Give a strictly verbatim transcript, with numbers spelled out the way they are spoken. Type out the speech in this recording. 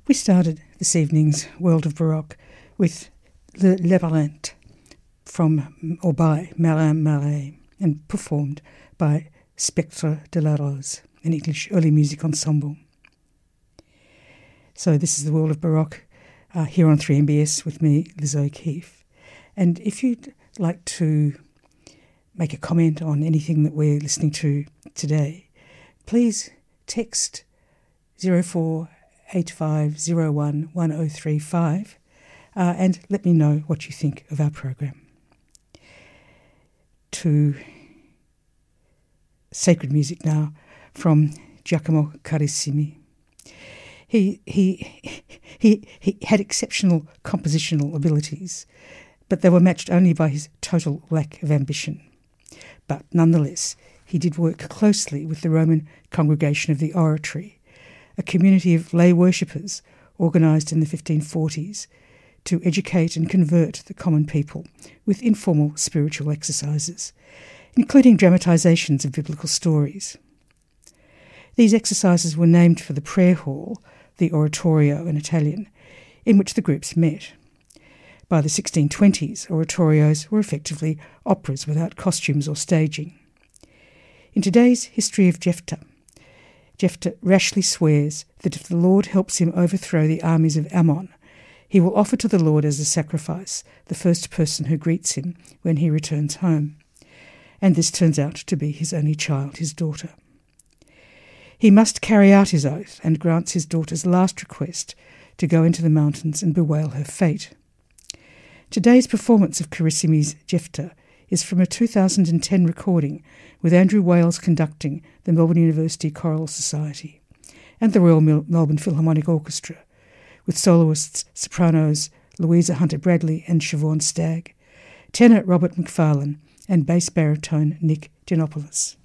We started this evening's World of Baroque with Le Labyrinthe from or by Marin Marais and performed by Spectre de la Rose, an English early music ensemble. So this is the World of Baroque uh, here on three M B S with me, Liz O'Keefe. And if you'd like to make a comment on anything that we're listening to today, please text zero four eight five zero one one zero three five uh, and let me know what you think of our program. To sacred music now from Giacomo Carissimi. He he he he had exceptional compositional abilities, but they were matched only by his total lack of ambition. But nonetheless, he did work closely with the Roman Congregation of the Oratory, a community of lay worshippers organised in the fifteen forties to educate and convert the common people with informal spiritual exercises, including dramatisations of biblical stories. These exercises were named for the prayer hall, the oratorio in Italian, in which the groups met. By the sixteen twenties, oratorios were effectively operas without costumes or staging. In today's history of Jephthah, Jephthah rashly swears that if the Lord helps him overthrow the armies of Ammon, he will offer to the Lord as a sacrifice the first person who greets him when he returns home. And this turns out to be his only child, his daughter. He must carry out his oath and grants his daughter's last request to go into the mountains and bewail her fate. Today's performance of Carissimi's Jephthah is from a two thousand ten recording with Andrew Wales conducting the Melbourne University Choral Society and the Royal Mel- Melbourne Philharmonic Orchestra, with soloists sopranos Louisa Hunter-Bradley and Siobhan Stagg, tenor Robert McFarlane, and bass baritone Nick Giannopoulos.